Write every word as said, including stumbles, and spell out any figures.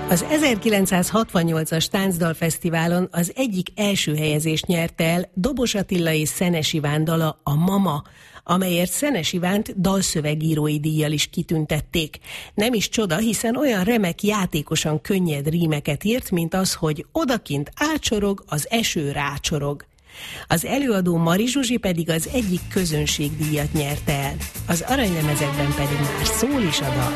Az ezerkilencszázhatvannyolcas Táncdalfesztiválon az egyik első helyezést nyerte el Dobos Attila és Szenes Iván dala, a Mama, amelyért Szenes Ivánt dalszövegírói díjjal is kitüntették. Nem is csoda, hiszen olyan remek, játékosan könnyed rímeket írt, mint az, hogy odakint ácsorog, az eső rácsorog. Az előadó Mari Zsuzsi pedig az egyik közönségdíjat nyerte el. Az aranylemezekben pedig már szól is a dal.